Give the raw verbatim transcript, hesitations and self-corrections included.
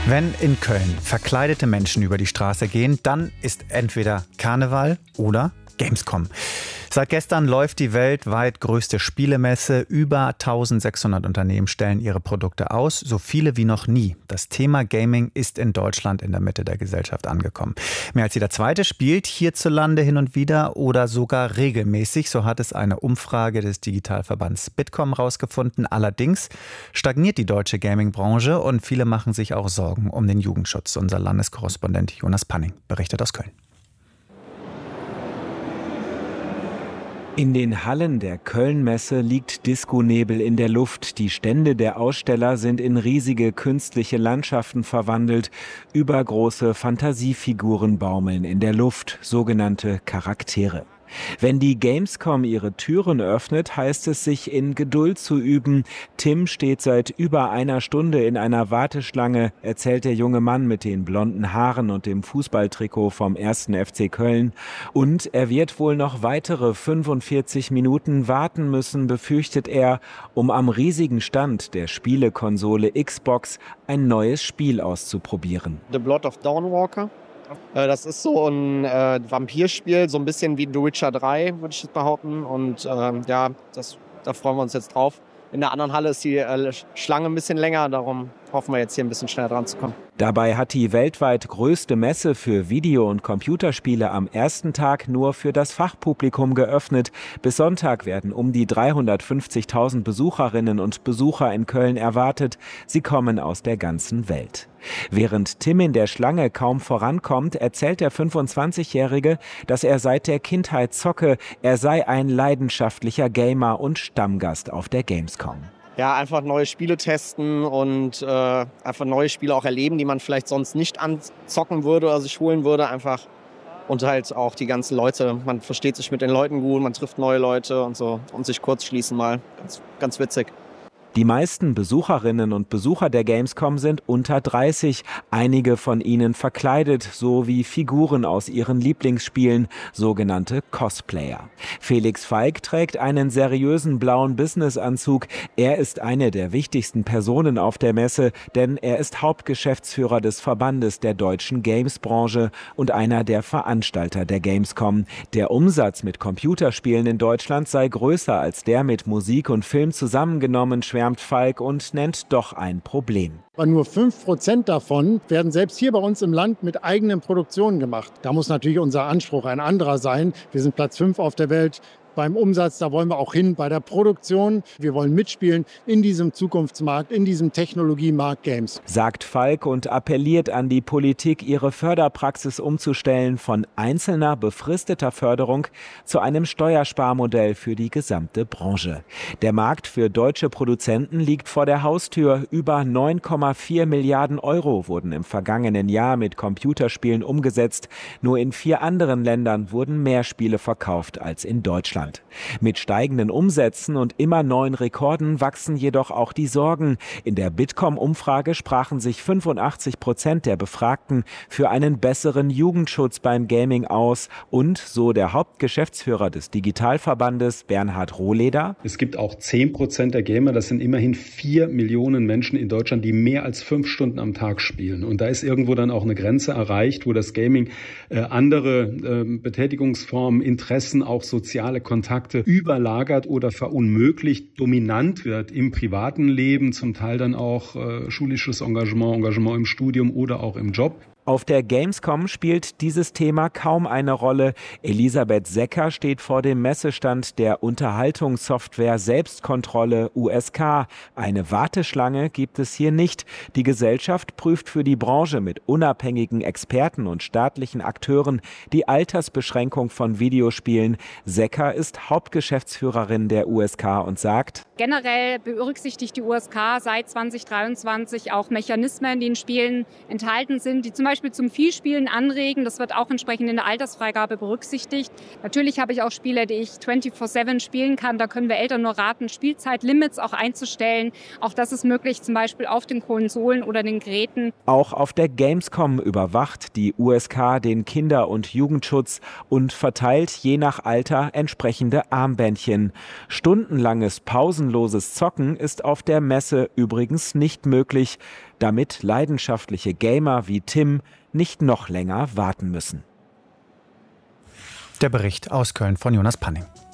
Wenn in Köln verkleidete Menschen über die Straße gehen, dann ist entweder Karneval oder Gamescom. Seit gestern läuft die weltweit größte Spielemesse. Über eintausendsechshundert Unternehmen stellen ihre Produkte aus, so viele wie noch nie. Das Thema Gaming ist in Deutschland in der Mitte der Gesellschaft angekommen. Mehr als jeder Zweite spielt hierzulande hin und wieder oder sogar regelmäßig. So hat es eine Umfrage des Digitalverbands Bitkom herausgefunden. Allerdings stagniert die deutsche Gaming-Branche und viele machen sich auch Sorgen um den Jugendschutz. Unser Landeskorrespondent Jonas Panning berichtet aus Köln. In den Hallen der Köln-Messe liegt Disco-Nebel in der Luft. Die Stände der Aussteller sind in riesige künstliche Landschaften verwandelt. Übergroße Fantasiefiguren baumeln in der Luft, sogenannte Charaktere. Wenn die Gamescom ihre Türen öffnet, heißt es, sich in Geduld zu üben. Tim steht seit über einer Stunde in einer Warteschlange, erzählt der junge Mann mit den blonden Haaren und dem Fußballtrikot vom ersten F C Köln. Und er wird wohl noch weitere fünfundvierzig Minuten warten müssen, befürchtet er, um am riesigen Stand der Spielekonsole Xbox ein neues Spiel auszuprobieren. The Blood of Dawnwalker. Das ist so ein äh, Vampirspiel, so ein bisschen wie The Witcher drei, würde ich jetzt behaupten. Und äh, ja, das, da freuen wir uns jetzt drauf. In der anderen Halle ist die äh, Schlange ein bisschen länger, darum hoffen wir jetzt hier ein bisschen schneller dran zu kommen. Dabei hat die weltweit größte Messe für Video- und Computerspiele am ersten Tag nur für das Fachpublikum geöffnet. Bis Sonntag werden um die dreihundertfünfzigtausend Besucherinnen und Besucher in Köln erwartet. Sie kommen aus der ganzen Welt. Während Tim in der Schlange kaum vorankommt, erzählt der fünfundzwanzigjährige, dass er seit der Kindheit zocke. Er sei ein leidenschaftlicher Gamer und Stammgast auf der Gamescom. Ja, einfach neue Spiele testen und äh, einfach neue Spiele auch erleben, die man vielleicht sonst nicht anzocken würde oder sich holen würde. Einfach und halt auch die ganzen Leute. Man versteht sich mit den Leuten gut, man trifft neue Leute und so und sich kurz schließen mal. Ganz, ganz witzig. Die meisten Besucherinnen und Besucher der Gamescom sind unter dreißig, einige von ihnen verkleidet, so wie Figuren aus ihren Lieblingsspielen, sogenannte Cosplayer. Felix Falk trägt einen seriösen blauen Businessanzug. Er ist eine der wichtigsten Personen auf der Messe, denn er ist Hauptgeschäftsführer des Verbandes der deutschen Gamesbranche und einer der Veranstalter der Gamescom. Der Umsatz mit Computerspielen in Deutschland sei größer als der mit Musik und Film zusammengenommen, schwärmt Falk und nennt doch ein Problem. Aber nur fünf Prozent davon werden selbst hier bei uns im Land mit eigenen Produktionen gemacht. Da muss natürlich unser Anspruch ein anderer sein. Wir sind Platz fünf auf der Welt. Beim Umsatz, da wollen wir auch hin bei der Produktion. Wir wollen mitspielen in diesem Zukunftsmarkt, in diesem Technologiemarkt Games. Sagt Falk und appelliert an die Politik, ihre Förderpraxis umzustellen von einzelner befristeter Förderung zu einem Steuersparmodell für die gesamte Branche. Der Markt für deutsche Produzenten liegt vor der Haustür. Über neun Komma vier Milliarden Euro wurden im vergangenen Jahr mit Computerspielen umgesetzt. Nur in vier anderen Ländern wurden mehr Spiele verkauft als in Deutschland. Mit steigenden Umsätzen und immer neuen Rekorden wachsen jedoch auch die Sorgen. In der Bitkom-Umfrage sprachen sich fünfundachtzig Prozent der Befragten für einen besseren Jugendschutz beim Gaming aus. Und, so der Hauptgeschäftsführer des Digitalverbandes, Bernhard Rohleder: Es gibt auch zehn Prozent der Gamer, das sind immerhin vier Millionen Menschen in Deutschland, die mehr als fünf Stunden am Tag spielen. Und da ist irgendwo dann auch eine Grenze erreicht, wo das Gaming äh, andere äh, Betätigungsformen, Interessen, auch soziale Kontakte überlagert oder verunmöglicht, dominant wird im privaten Leben, zum Teil dann auch äh, schulisches Engagement, Engagement im Studium oder auch im Job. Auf der Gamescom spielt dieses Thema kaum eine Rolle. Elisabeth Secker steht vor dem Messestand der Unterhaltungssoftware Selbstkontrolle U S K. Eine Warteschlange gibt es hier nicht. Die Gesellschaft prüft für die Branche mit unabhängigen Experten und staatlichen Akteuren die Altersbeschränkung von Videospielen. Secker ist Hauptgeschäftsführerin der U S K und sagt: Generell berücksichtigt die U S K seit zweitausenddreiundzwanzig auch Mechanismen, die in Spielen enthalten sind, die zum Beispiel zum Vielspielen anregen. Das wird auch entsprechend in der Altersfreigabe berücksichtigt. Natürlich habe ich auch Spiele, die ich vierundzwanzig sieben spielen kann. Da können wir Eltern nur raten, Spielzeitlimits auch einzustellen. Auch das ist möglich, zum Beispiel auf den Konsolen oder den Geräten. Auch auf der Gamescom überwacht die U S K den Kinder- und Jugendschutz und verteilt je nach Alter entsprechende Armbändchen. Stundenlanges pausenloses Zocken ist auf der Messe übrigens nicht möglich, damit leidenschaftliche Gamer wie Tim nicht noch länger warten müssen. Der Bericht aus Köln von Jonas Panning.